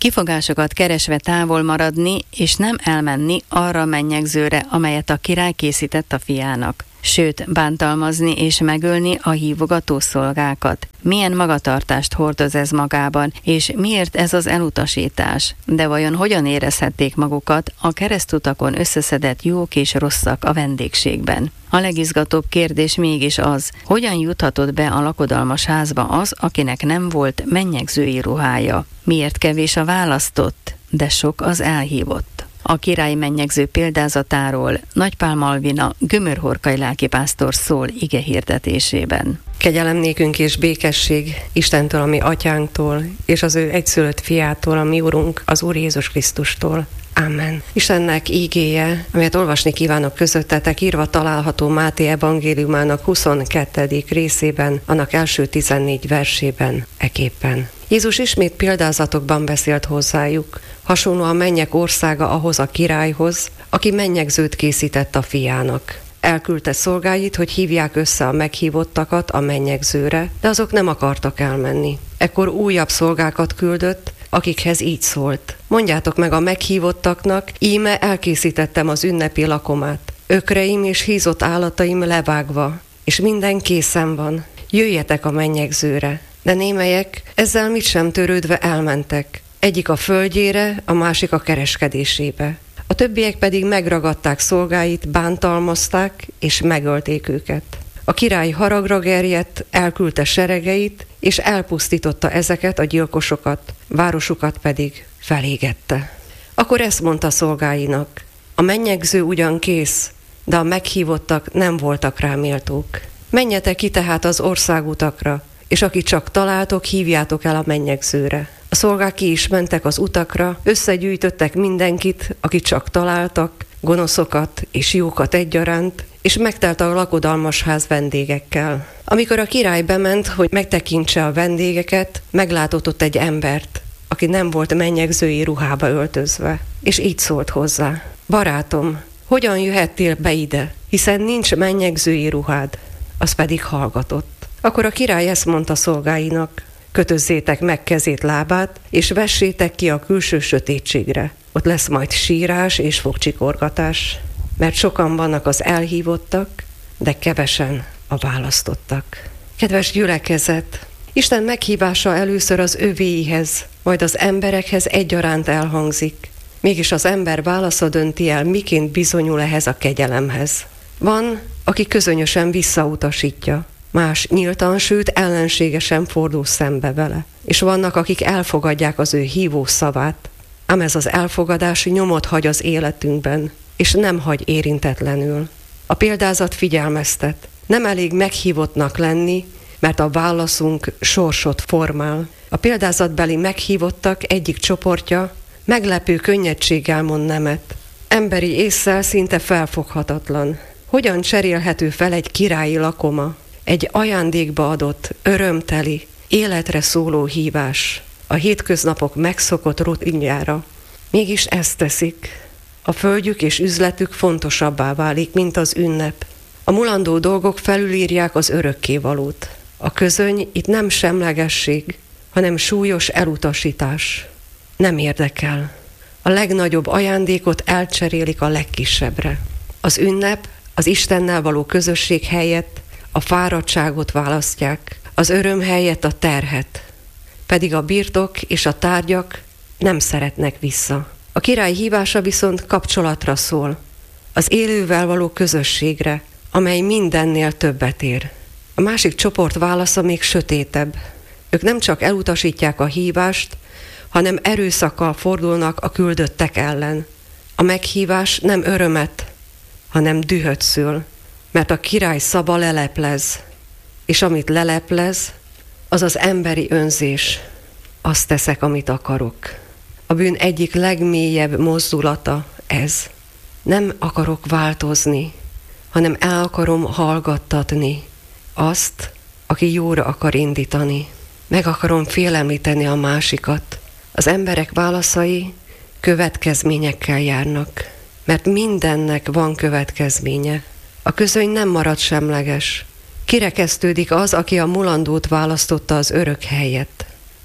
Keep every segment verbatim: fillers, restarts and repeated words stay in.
Kifogásokat keresve távol maradni, és nem elmenni arra a mennyegzőre, amelyet a király készített a fiának. Sőt, bántalmazni és megölni a hívogató szolgákat. Milyen magatartást hordoz ez magában, és miért ez az elutasítás? De vajon hogyan érezhették magukat a keresztutakon összeszedett jók és rosszak a vendégségben? A legizgatóbb kérdés mégis az, hogyan juthatott be a lakodalmas házba az, akinek nem volt mennyegzői ruhája? Miért kevés a választott, de sok az elhívott? A király mennyegző példázatáról Nagy Pál Malvina gömörhorkai lelkipásztor szól ige hirdetésében. Kegyelem nékünk és békesség Istentől, a mi atyánktól, és az ő egyszülött fiától, a mi Urunk, az Úr Jézus Krisztustól. Amen. Istennek ígéje, amelyet olvasni kívánok közöttetek, írva található Máté evangéliumának huszonkettedik részében, annak első tizennégy versében, eképpen. Jézus ismét példázatokban beszélt hozzájuk. Hasonló a mennyek országa ahhoz a királyhoz, aki mennyegzőt készített a fiának. Elküldte szolgáit, hogy hívják össze a meghívottakat a mennyegzőre, de azok nem akartak elmenni. Ekkor újabb szolgákat küldött, akikhez így szólt: mondjátok meg a meghívottaknak, íme elkészítettem az ünnepi lakomát. Ökreim és hízott állataim levágva, és minden készen van. Jöjjetek a mennyegzőre. De némelyek ezzel mit sem törődve elmentek. Egyik a földjére, a másik a kereskedésébe. A többiek pedig megragadták szolgáit, bántalmazták és megölték őket. A király haragra gerjedt, elküldte seregeit, és elpusztította ezeket a gyilkosokat, városukat pedig felégette. Akkor ezt mondta szolgáinak: a mennyegző ugyan kész, de a meghívottak nem voltak rá méltók. Menjetek ki tehát az országutakra, és akit csak találtok, hívjátok el a mennyegzőre. A szolgák ki is mentek az utakra, összegyűjtöttek mindenkit, akit csak találtak, gonoszokat és jókat egyaránt, és megtelt a lakodalmas ház vendégekkel. Amikor a király bement, hogy megtekintse a vendégeket, meglátott ott egy embert, aki nem volt mennyegzői ruhába öltözve, és így szólt hozzá: barátom, hogyan jöhettél be ide, hiszen nincs mennyegzői ruhád? Az pedig hallgatott. Akkor a király ezt mondta szolgáinak: kötözzétek meg kezét, lábát, és vessétek ki a külső sötétségre. Ott lesz majd sírás és fogcsikorgatás, mert sokan vannak az elhívottak, de kevesen a választottak. Kedves gyülekezet, Isten meghívása először az övéihez, majd az emberekhez egyaránt elhangzik. Mégis az ember válasza dönti el, miként bizonyul ehhez a kegyelemhez. Van, aki közönösen visszautasítja, más nyíltan, sőt ellenségesen fordul szembe vele. És vannak, akik elfogadják az ő hívó szavát, ám ez az elfogadás nyomot hagy az életünkben, és nem hagy érintetlenül. A példázat figyelmeztet: nem elég meghívottnak lenni, mert a válaszunk sorsot formál. A példázatbeli meghívottak egyik csoportja meglepő könnyedséggel mond nemet. Emberi ésszel szinte felfoghatatlan. Hogyan cserélhető fel egy királyi lakoma, egy ajándékba adott, örömteli, életre szóló hívás a hétköznapok megszokott rutinjára? Mégis ezt teszik. A földjük és üzletük fontosabbá válik, mint az ünnep. A mulandó dolgok felülírják az örökkévalót. A közöny itt nem semlegesség, hanem súlyos elutasítás. Nem érdekel. A legnagyobb ajándékot elcserélik a legkisebbre. Az ünnep az Istennel való közösség helyett a fáradtságot választják, az öröm helyett a terhet. Pedig a birtok és a tárgyak nem szeretnek vissza. A király hívása viszont kapcsolatra szól, az élővel való közösségre, amely mindennél többet ér. A másik csoport válasza még sötétebb. Ők nem csak elutasítják a hívást, hanem erőszakkal fordulnak a küldöttek ellen. A meghívás nem örömet, hanem dühöt szül, mert a király szava leleplez, és amit leleplez, az az emberi önzés. Azt teszek, amit akarok. A bűn egyik legmélyebb mozdulata ez. Nem akarok változni, hanem el akarom hallgattatni azt, aki jóra akar indítani. Meg akarom félemlíteni a másikat. Az emberek válaszai következményekkel járnak, mert mindennek van következménye. A közöny nem marad semleges. Kirekesztődik az, aki a mulandót választotta az örök helyett.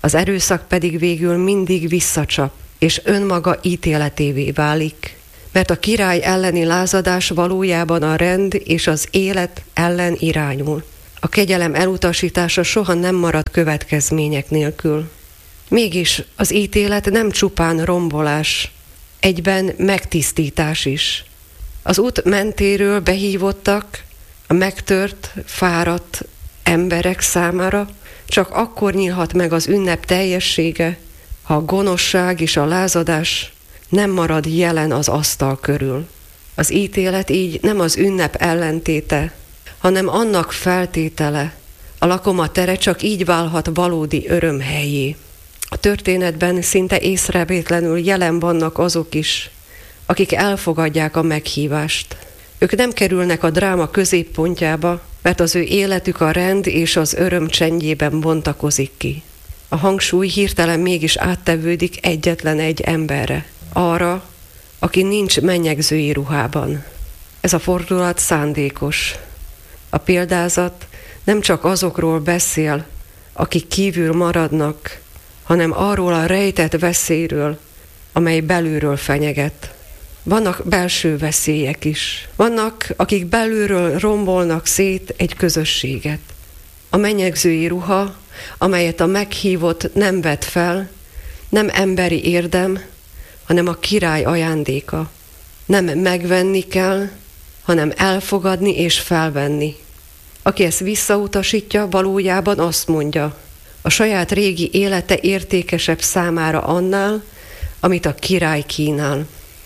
Az erőszak pedig végül mindig visszacsap, és önmaga ítéletévé válik, mert a király elleni lázadás valójában a rend és az élet ellen irányul. A kegyelem elutasítása soha nem marad következmények nélkül. Mégis az ítélet nem csupán rombolás, egyben megtisztítás is. Az út mentéről behívottak, a megtört, fáradt emberek számára csak akkor nyílhat meg az ünnep teljessége, ha a gonoszság és a lázadás nem marad jelen az asztal körül. Az ítélet így nem az ünnep ellentéte, hanem annak feltétele. A lakoma tere csak így válhat valódi örömhellyé. A történetben szinte észrevétlenül jelen vannak azok is, akik elfogadják a meghívást. Ők nem kerülnek a dráma középpontjába, mert az ő életük a rend és az öröm csendjében bontakozik ki. A hangsúly hirtelen mégis áttevődik egyetlen egy emberre, arra, aki nincs mennyegzői ruhában. Ez a fordulat szándékos. A példázat nem csak azokról beszél, akik kívül maradnak, hanem arról a rejtett veszélyről, amely belülről fenyeget. Vannak belső veszélyek is. Vannak, akik belülről rombolnak szét egy közösséget. A mennyegzői ruha, amelyet a meghívott nem vett fel, nem emberi érdem, hanem a király ajándéka. Nem megvenni kell, hanem elfogadni és felvenni. Aki ezt visszautasítja, valójában azt mondja, a saját régi élete értékesebb számára annál, amit a király kínál.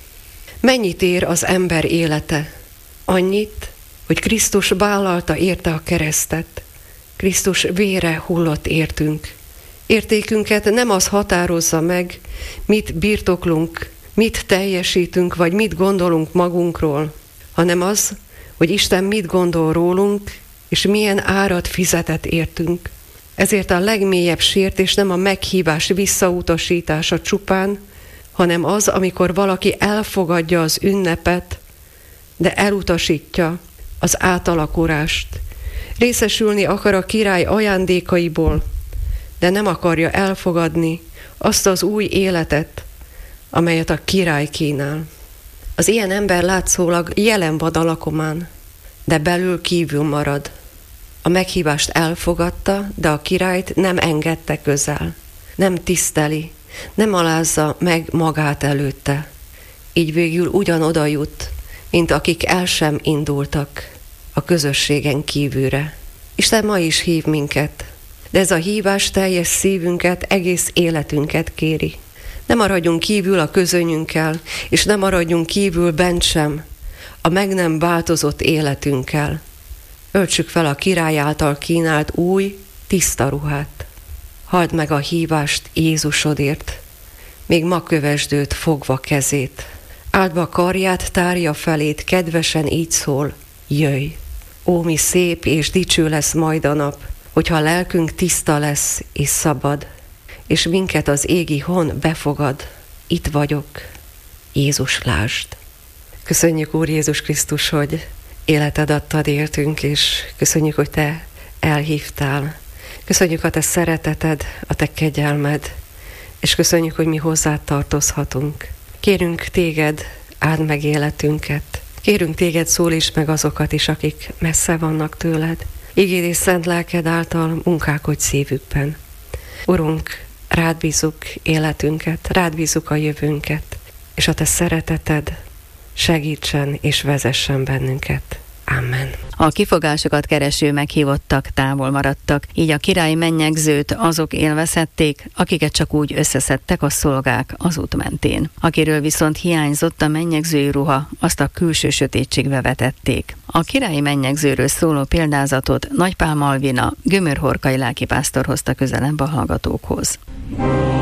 Mennyit ér az ember élete? Annyit, hogy Krisztus vállalta érte a keresztet. Krisztus vére hullott értünk. Értékünket nem az határozza meg, mit birtoklunk, mit teljesítünk, vagy mit gondolunk magunkról, hanem az, hogy Isten mit gondol rólunk, és milyen árat fizetett értünk. Ezért a legmélyebb sértés nem a meghívás visszautasítása csupán, hanem az, amikor valaki elfogadja az ünnepet, de elutasítja az átalakulást. Részesülni akar a király ajándékaiból, de nem akarja elfogadni azt az új életet, amelyet a király kínál. Az ilyen ember látszólag jelen van a lakomán, de belül kívül marad. A meghívást elfogadta, de a királyt nem engedte közel. Nem tiszteli, nem alázza meg magát előtte. Így végül ugyanoda jut, mint akik el sem indultak a közösségen kívülre. Isten ma is hív minket, de ez a hívás teljes szívünket, egész életünket kéri. Ne maradjunk kívül a közönyünkkel, és ne maradjunk kívül bent sem a meg nem változott életünkkel. Öltsük fel a király által kínált új, tiszta ruhát. Halld meg a hívást Jézusodért, még ma kövesd őt fogva kezét. Áldva karját, tárja felét, kedvesen így szól, jöjj! Ó, mi szép és dicső lesz majd a nap, hogyha lelkünk tiszta lesz és szabad, és minket az égi hon befogad. Itt vagyok, Jézus, lásd! Köszönjük, Úr Jézus Krisztus, hogy életed adtad értünk, és köszönjük, hogy Te elhívtál. Köszönjük a Te szereteted, a Te kegyelmed, és köszönjük, hogy mi hozzád tartozhatunk. Kérünk Téged, áld meg életünket. Kérünk Téged, szólíts meg azokat is, akik messze vannak tőled. Igéd és szent lelked által munkálkodj szívükben. Urunk, rád bízzuk életünket, rád bízzuk a jövőnket, és a Te szereteted segítsen és vezessen bennünket. Amen. A kifogásokat kereső meghívottak távol maradtak, így a király mennyegzőt azok élvezhették, akiket csak úgy összeszedtek a szolgák az út mentén. Akiről viszont hiányzott a mennyegzői ruha, azt a külső sötétségbe vetették. A királyi mennyegzőről szóló példázatot Nagypál Malvina, gömörhorkai lelkipásztor hozta közelebb a hallgatókhoz.